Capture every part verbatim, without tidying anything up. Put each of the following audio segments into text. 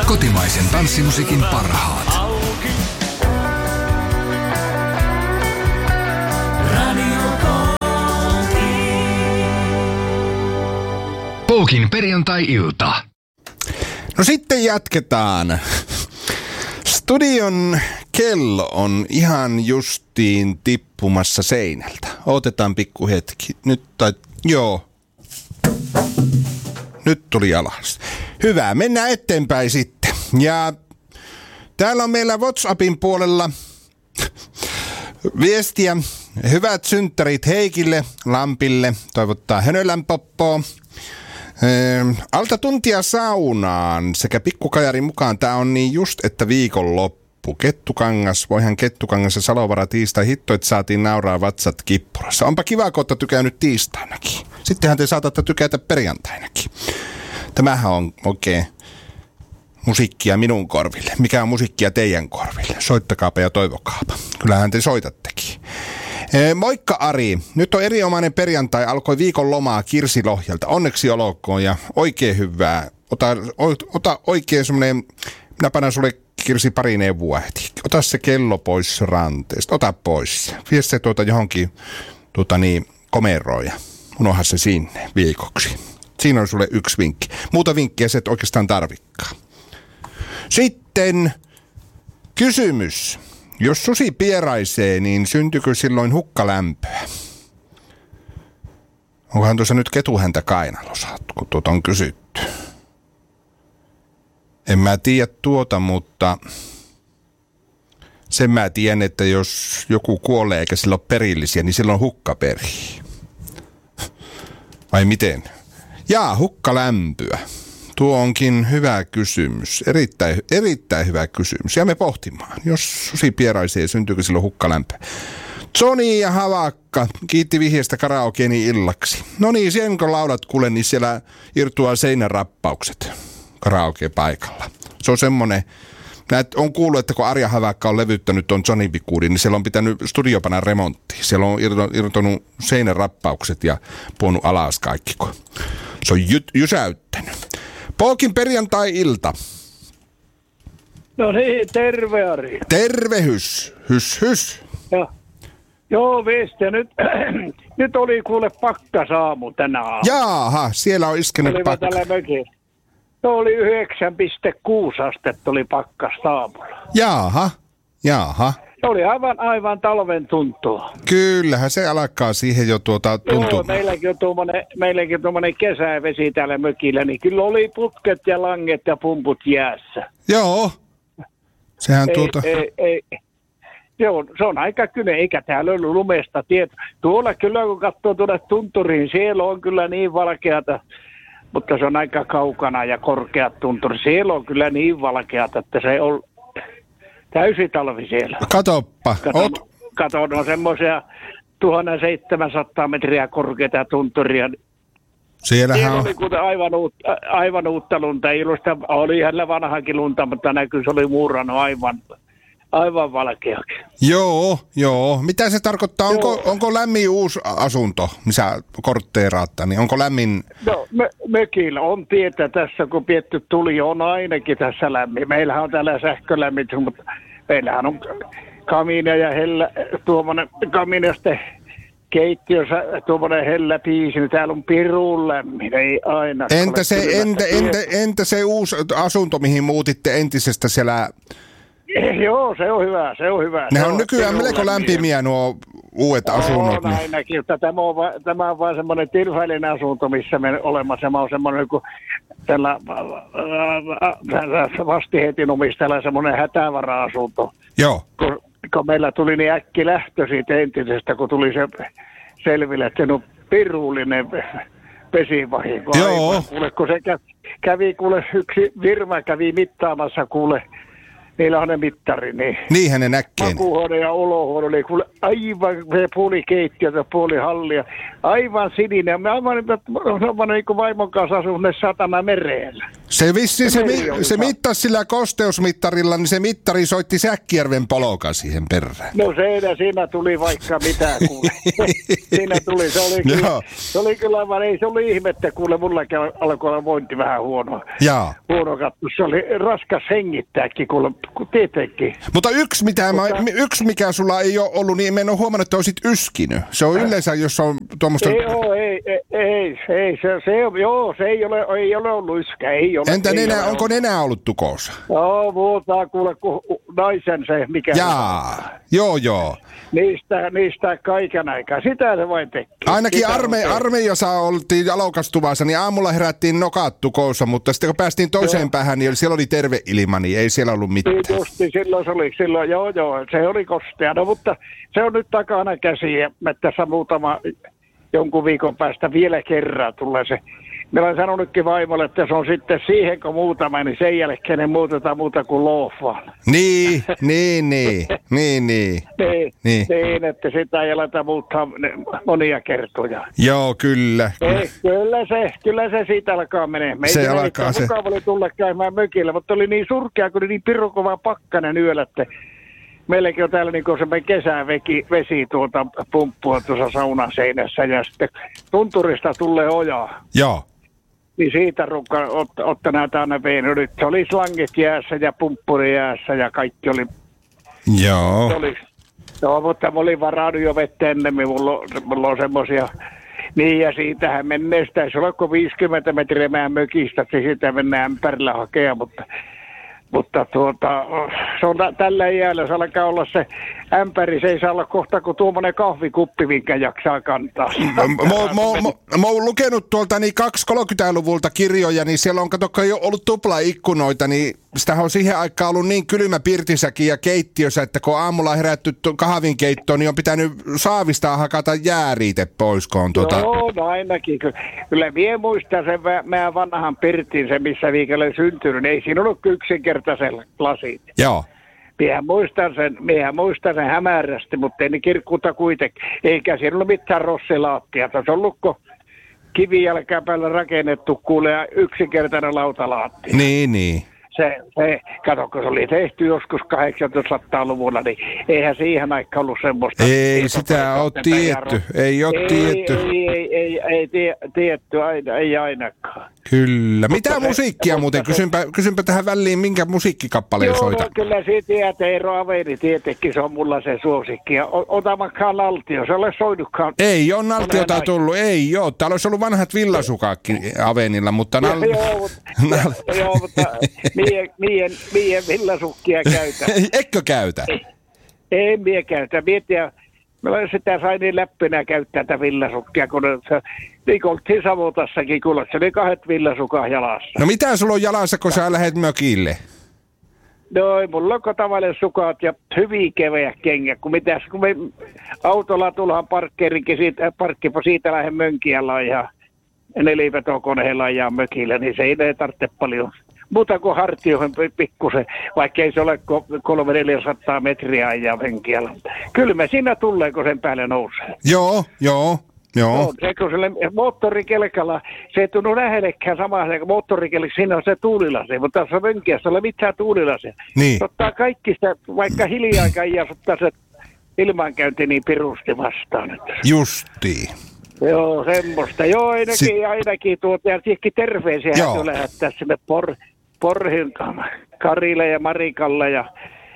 Kotimaisen tanssimusiikin parhaat. Poukin perjantai-ilta. No sitten jatketaan. Studion kello on ihan justiin tippumassa seinältä. Otetaan pikku hetki. Nyt tai... Joo. Nyt tuli alas. Hyvä, mennään eteenpäin sitten. Ja täällä on meillä WhatsAppin puolella viestiä. Hyvät synttärit Heikille, Lampille. Toivottaa Hönölän poppoa. Alta tuntia saunaan sekä pikkukajarin mukaan. Tää on niin just, että viikonloppu. Kettukangas, voihan Kettukangas ja Salovara tiistai. Hitto, että saatiin nauraa vatsat kippurassa. Onpa kiva, kun olette tykännyt tiistainakin. Sittenhän te saatatte tykätä perjantainakin. Tämähän on oikein musiikkia minun korville. Mikä on musiikkia teidän korville? Soittakaapa ja toivokaapa. Kyllähän te soitattekin. Moikka Ari. Nyt on erinomainen perjantai. Alkoi viikon lomaa Kirsi Lohjalta. Onneksi olkoon ja oikein hyvää. Ota, ota oikein semmoinen, minä panan sulle Kirsi pari neuvoa heti. Ota se kello pois ranteesta. Ota pois. Vie se tuota johonkin tuota niin, komeroon ja unohda se sinne viikoksi. Siinä on sulle yksi vinkki. Muuta vinkkiä se et oikeastaan tarvikkaa. Sitten kysymys. Jos susi pieraisee, niin syntyykö silloin hukkalämpöä? Onkohan tuossa nyt ketuhäntä kainalossa, kun tuota on kysytty? En mä tiedä tuota, mutta sen mä tiedän, että jos joku kuolee eikä sillä ole perillisiä, niin silloin hukka perii. Vai miten? Jaa, hukkalämpöä. Tuo onkin hyvä kysymys. Erittäin, erittäin hyvä kysymys. Ja me pohtimaan. Jos susi pieraisee, syntyykö silloin hukkalämpö? Johnny ja Havakka kiitti vihjeestä karaokeeni illaksi. No niin, sen kun laulat kuule, niin siellä irtuaa seinärappaukset karaoke-paikalla. Se on semmonen, näet, on kuullut, että kun Arja Havakka on levyttänyt ton Johnny Bikuudin, niin siellä on pitänyt studiopana remonttia. Siellä on irtonut seinärappaukset ja puonut alas kaikki, kun se on jy- jysäyttänyt. Poukin perjantai-ilta. No niin, terve Ari. Terve hys, hys, hys. Ja, joo, viestiä. Nyt, nyt oli kuule pakkasaamu tänä aamuna. Jaaha, siellä on iskenyt Olimme pakka. tällä mökillä. No oli yhdeksän pilkku kuusi astetta oli pakkasaamulla. Jaaha, jaaha. Se oli aivan, aivan talven tuntua. Kyllähän se alkaa siihen jo tuota tuntumaan. Joo, meilläkin on tuommoinen, meilläkin tuommoinen kesävesi täällä mökillä, niin kyllä oli putket ja langet ja pumput jäässä. Joo, sehän ei, tuota... Ei, ei. Joo, se on aika kyllä, eikä täällä ollut lumesta tietä. Tuolla kyllä, kun katsoo tuonne tunturiin, siellä on kyllä niin valkeata, mutta se on aika kaukana ja korkeat tunturi. Siellä on kyllä niin valkeata, että se on täysi talvi siellä. Katoppa. Kato, Ot... kato no semmoisia tuhatseitsemänsataa metriä korkeita tunturia. Siellähän Siellä on... oli kuten aivan, uut, aivan uutta lunta. Ei ollut sitä, oli hänellä vanhakin lunta, mutta näkyy, se oli muurannut aivan, aivan valkeaksi. Joo, joo. Mitä se tarkoittaa? Onko, onko lämmin uusi asunto, missä kortteeraat? Niin onko lämmin... No, me, mökillä on tietä tässä, kun pietty tuli, on ainakin tässä lämmin. Meillähän on täällä sähkölämmitys, mutta meillähän on kamiina ja hellä, tuommoinen kamiina, josta keittiössä tuommoinen hellä piisi, niin täällä on pirun lämmin, ei aina. Entä se, entä, entä, entä se uusi asunto, mihin muutitte entisestä siellä... Joo, se on hyvä, se on hyvä. Ne on nykyään melko lämpimiä nuo uudet asunnot. On niin. ainakin, että tämä on, va, tämä on vain semmoinen tilfällinen asunto, missä me olemme. Se on semmoinen kuin tällä vastiheitin omistajalla semmoinen hätävara-asunto. Joo. Kun, kun meillä tuli niin äkki lähtö siitä entisestä, kun tuli se selville, että se on pirullinen vesivahinko. Joo. Aivan, kuule, kun se kävi, kävi kuule, yksi firma kävi mittaamassa kuule, Niillä on ne mittari, niin. Niinhän ne näkee. Makuuhuone ja olohuone oli kuule aivan se puoli keittiötä ja puoli hallia. Aivan sininen. Mä aivan niin kuin vaimon kanssa asun ne satana merellä. Se vissi, se, mi, se mittasi sillä kosteusmittarilla, niin se mittari soitti Säkkijärven polokan siihen perään. No se, siinä tuli vaikka mitään kuule. Siinä tuli, se oli kyllä, se oli kyllä vaan, ei se oli ihmettä kuule, mullakin alkoi olla vointi vähän huono. Jaa. Huono kattu, se oli raskas hengittääkin kuule, tietenkin. Mutta yksi, mitä Mutta... mä, yksi mikä sulla ei ole ollut, niin en ole huomannut, että olisit yskinyt. Se on yleensä, jos on tuommoista... Ei oo, ei, ei, ei, ei se, se, joo, se ei ole, ei ole ollut yskä, ei ole. Entä ei nenä, ole onko ollut. nenä ollut tukossa? Joo, muuta kuule, kun naisen se, mikä... Jaa, joo joo. Niistä, niistä kaiken aikaa, sitä se vain teki. Ainakin arme, armeijassa oltiin jalokastuvassa, niin aamulla herättiin nokat tukoussa, mutta sitten kun päästiin toiseen joo. päähän, niin siellä oli terve ilma, niin ei siellä ollut mitään. Niin justi, silloin se oli, silloin, joo joo, se oli kostea, no, mutta se on nyt takana käsiä, että tässä muutama jonkun viikon päästä vielä kerran tulee se. Meillä olen sanonutkin vaimolle, että se on sitten siihen, kun muutama, niin sen jälkeen ei muuteta muuta kuin loofaan. Niin, niin, niin, niin, niin. Niin, niin. niin, että sitä ei aleta muuttaa monia kertoja. Joo, kyllä. Ei, kyllä se, kyllä se siitä alkaa menee. Meitä se alkaa se. Mukava oli tulla käymään mökillä, mutta oli niin surkea, kun oli niin pirukova pakkanen yöllä, että meilläkin on täällä niin se kesävesi vesi tuota pumppua tuossa saunan seinässä ja sitten tunturista tulee ojaa. Joo. Niin siitä rukka otta, otta näitä aina vein. Nyt se oli slangit jäässä ja pumppuri jäässä ja kaikki oli... Joo. Oli, joo, mutta mä olin varannut jo vettä ennemmin. Mulla, mulla on semmosia... Niin ja siitähän mennään, sitä ei se ole kuin viisikymmentä metriä meidän mökistä, että siitä mennään ämpärillä hakea, mutta... Mutta tuota, se on t- tällä iällä, se alkaa olla se ämpäri, se ei saa olla kohta kuin tuommoinen kahvikuppi, minkä jaksaa kantaa. Mä oon lukenut tuolta niin kaksikymmentä-kolmekymmentäluvulta kirjoja, niin siellä on, kato, jo ollut tuplaikkunoita, niin sitähän on siihen aikaan ollut niin kylmä pirtissäkin ja keittiössä, että kun aamulla herätty kahvinkeittoon, niin on pitänyt saavista hakata jääriite pois, kun on tuota... Joo, no ainakin. Kyllä mie muistan sen meidän vanhan pirtin, se missä viikolla syntynyt, niin ei siinä ollut yksinkertaisella lasit. Joo. Miehän muistan sen, miehän muistan sen hämärästi, mutta ei niin kirkkuta kuitenkin. Eikä siinä ollut mitään rossilaattia. Se on ollutko kivijälkään päällä rakennettu kuule ja yksinkertainen lautalaatti. Niin, niin. Se, se, kato, kun se oli tehty joskus kahdeksantoistasataa-luvulla, niin eihän siihen aikaan ollut semmoista... Ei sitä ole tietty, ei ole tietty. Ei, ei, ei, ei tie, tietty, aina, ei ainakaan. Kyllä. Mitä mutta musiikkia se, muuten? Kysynpä, kysynpä tähän väliin, minkä musiikkikappaleen joo, soita? No, kyllä siitä tietää, Eero Aveni tietenkin, se on mulla se suosikki. Ja otamakkaan Naltio, se ole soinutkaan. Ei ole Naltiota tullut, ei ole. Täällä olisi ollut vanhat villasukaakin Avenilla, mutta... Nal... joo, mutta, Nal... joo, mutta mien, mien, mien villasukkia käytä. Eikö käytä? Ei, en mie käytä. Mietiä, mä sitä sain niin läppinä käyttää tätä villasukkia, kun se, niin kuin oltiin Savotassakin kuulla, se oli kahdet villasukaa jalassa. No mitä sulla on jalassa, kun sä lähdet mökille? No ei, mulla on tavallinen sukat ja hyvin keveä kengä, kun mitäs, kun me autolla tullaan parkkeerinkin siitä, parkkipo siitä lähden Mönkiällä ja nelivetokoneella ja mökille, niin se ei ne tarvitse paljon. Muuta kuin hartioihin pikkusen, vaikka ei se ole kolme neljäsataa metriä ja Mönkiällä. Kyllä me siinä tulee, kun sen päälle nousee. Joo, joo. Joo. No, se kun sille moottorikelkalla, se ei tunnu lähellekään samaa, kun moottorikelkalla, siinä on se tuulilase, mutta tässä Mönkiässä ei ole mitään tuulilase. Niin. Ottaa kaikki sitä, vaikka hiljaakaan ja ottaa se ilmankäynti niin pirusti vastaan. Justiin. Joo, semmoista. Joo, ainakin, si- ainakin tuota, ja tietenkin terveisiä hän lähettää sinne por, Porhin Karille ja Marikalle ja,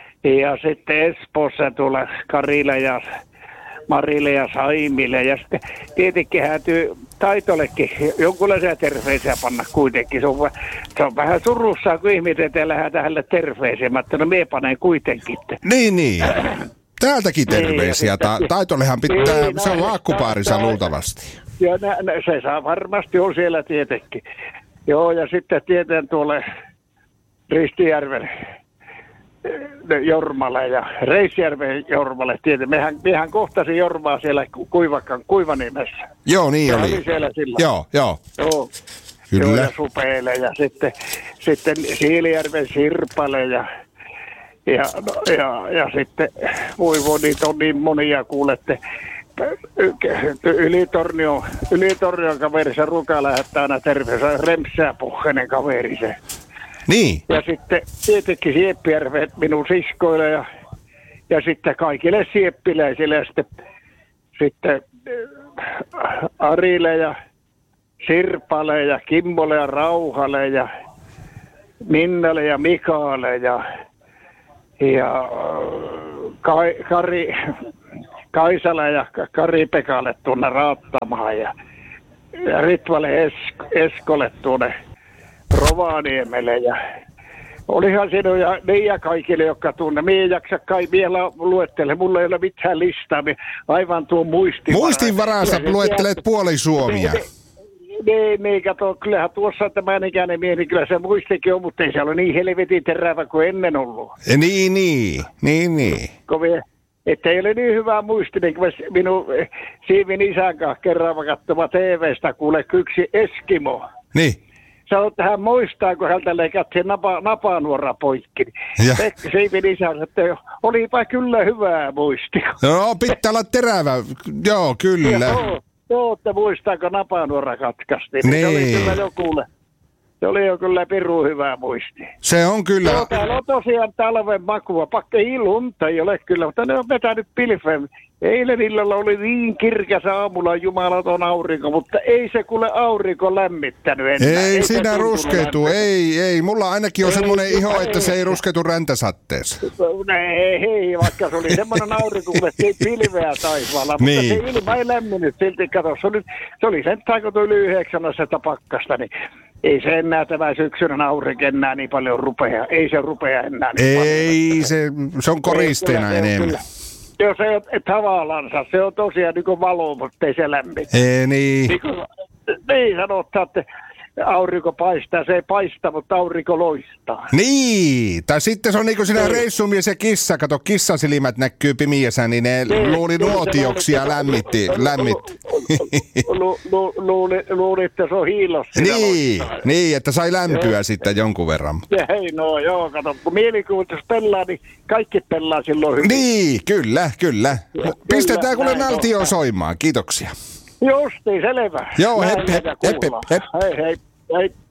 ja sitten Espoossa tulee Karille ja Marille ja Saimille ja sitten tietenkin häätyy Taitollekin jonkunlaisia terveisiä panna kuitenkin. Se on, se on vähän surussaan, kun ihmiset ei lähdetä hänelle terveisiä. Mä ajattelin, mie panen kuitenkin. Niin, niin. Täältäkin terveisiä. Ta- Taitollehan pitää, niin, se on vaakkupaarissa luultavasti. Joo, nä, nä, se saa varmasti on siellä tietenkin. Joo, ja sitten tietenkin tuolle Ristijärven Jormalle ja Reisjärven Jormalle. Tietenkin. Mehän, mehän kohtasin Jormaa siellä Kuivakan, Kuivanimessä. Joo, niin oli. oli siellä sillä. Joo, joo. Joo. Kyllä. Joo, ja Supeille ja sitten, sitten Siilijärven Sirpalle ja, Ja, no, ja, ja sitten, voi voi, niitä on niin monia kuulette. Ylitornion, Ylitornion kaveri, se Ruka lähettää aina terveys, Remsää Puhkenen kaveri se. Niin. Ja sitten tietenkin Sieppijärvet minun siskoille ja, ja sitten kaikille sieppiläisille ja sitten, sitten äh, Arille ja Sirpalle ja Kimmolle ja Rauhalle ja Minnalle ja Mikaale ja, ja äh, Kai, Kari... Kaisalle ja Kari-Pekalle tuonne Raattamaan ja, ja Ritvalle Esk- Eskolle tuonne Rovaniemelle ja olihan siinä ja niin ja kaikille, jotka tunne. Mie ei jaksa kai vielä luettele, mulla ei ole mitään listaa, aivan tuo muistinvara. Muistinvarassa luettelet puoli Suomia. Niin, niin, kato, kyllähän tuossa tämän ikäinen miehen, kyllä se muistikin on, mutta ei se ole niin helvetin terävä kuin ennen ollut. Niin, niin, niin, niin. Kovin. Että ei ole niin hyvää muisti, niin kuin minun Siivin isän kanssa kerran katsomaan T V:stä kuule yksi Eskimo. Niin. Sanoi, että hän muistaa, kun häntä leikattiin napa, napanuora poikki. Ja. Siivin isä, että olipa kyllä hyvää muisti. No, pitää olla terävä. Joo, kyllä. Joo, joo, että muistaako napanuora katkaistiin. Niin. Se oli kyllä jo kuule. Se oli jo kyllä pirun hyvää muisti. Se on kyllä. Joo, täällä on tosiaan talven makua. Pakka ei lunta ei ole kyllä, mutta ne on vetänyt pilveen. Eilen illalla oli niin kirkäs aamulla jumalaton aurinko, mutta ei se kuule aurinko lämmittänyt enää. Ei, ei siinä ruskeutu, lämmittänyt. ei, ei. Mulla ainakin on Ei, semmoinen ei, iho, ei. että se ei ruskeutu räntäsatteessa. Ei, ei, vaikka se oli semmoinen aurinko, kun ei pilveä taivaalla, mutta Niin. se ilma ei lämminyt silti. Kato, se oli, se oli sen takia, kun yli yhdeksännästä pakkasta, niin ei se enää tämä syksyn aurinko enää niin paljon rupea. Ei se rupea enää niin paljon. Ei, se, se on koristeena Ei, kyllä se on enemmän. kyllä. Joo, se on tavallansa. Se on tosiaan niin kuin valo, mutta ei se lämmin. Ei, niin. Niin, kuin, niin sanotaan, että aurinko paistaa. Se ei paista, mutta aurinko loistaa. Niin, tai sitten se on niinku siinä reissumies ja kissa, kato kissasilmät näkyy pimiässä, niin ne Niin, luuli niin, nuotioksi ja se- lämmitti, lämmitti. Lu- lu- Luuli, luuli, että se on hiilossa. Niin, niin, että sai lämpöä sitten jonkun verran. Hei, no joo, kato, kun mielikuvitus pelaa, niin kaikki pelaa silloin hyvin. Niin, kyllä, kyllä. Pistetään kuule näin on. Naltio soimaan, kiitoksia. Justiin, selvä. Joo, Näin hep, hep, meitä hep, kuullaan. hep. Hei, hei, hei.